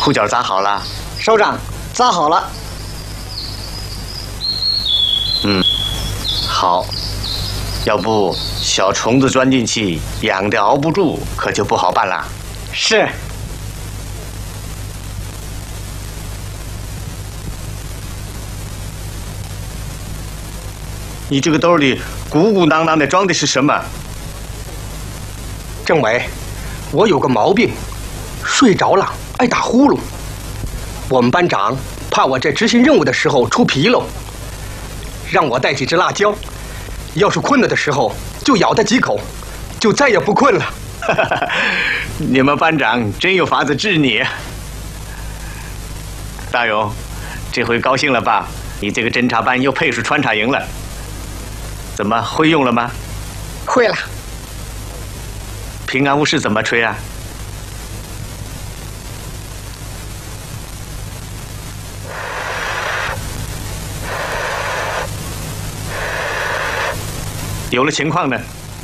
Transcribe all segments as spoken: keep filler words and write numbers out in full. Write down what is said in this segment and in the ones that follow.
裤脚扎好了？ 首长，扎好了。 嗯，好。要不小虫子钻进去，痒的熬不住，可就不好办了。 是。 你这个兜里鼓鼓囊囊的装的是什么？ 政委，我有个毛病，睡着了爱打呼噜。我们班长怕我在执行任务的时候出纰漏，让我带几只辣椒，要是困了的时候就咬它几口，就再也不困了。 你们班长真有法子治你。大勇，这回高兴了吧？你这个侦察班又配属穿插营了。怎么会用了吗？ 会了。 平安无事怎么吹啊？有了情况呢？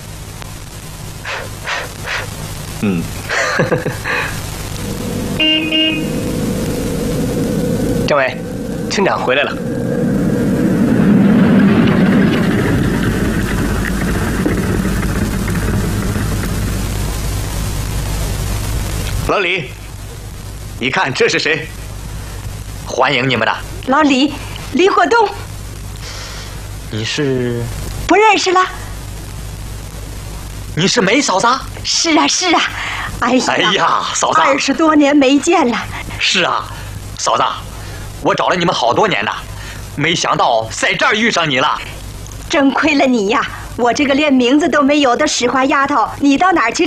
嗯。 政委，村长回来了。 老李，你看这是谁？ 欢迎你们的老李，李火东。 你是？ 不认识了？ 你是梅嫂子？ 是啊，是啊。哎呀， 哎呀，嫂子， 二十多年没见了。 是啊，嫂子，我找了你们好多年了，没想到在这儿遇上你了。 真亏了你呀！我这个连名字都没有的使唤丫头，你到哪儿去